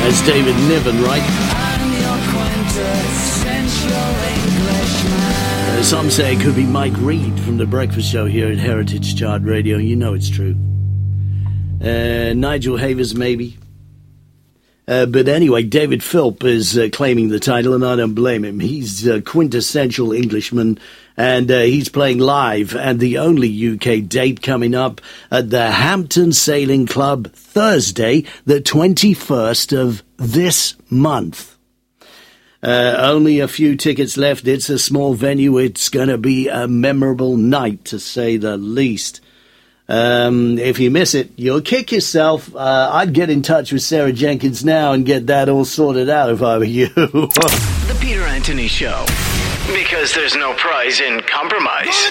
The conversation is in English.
That's David Niven, right? Some say it could be Mike Reed from The Breakfast Show here at Heritage Chart Radio. You know it's true. Nigel Havers, maybe. But anyway, David Philp is claiming the title, and I don't blame him. He's a quintessential Englishman, and he's playing live, and the only UK date coming up at the Hampton Sailing Club Thursday, the 21st of this month. Only a few tickets left. It's a small venue. It's going to be a memorable night, to say the least. If you miss it, you'll kick yourself. I'd get in touch with Sarah Jenkins now and get that all sorted out if I were you. The Peter Anthony Show. Because there's no prize in compromise.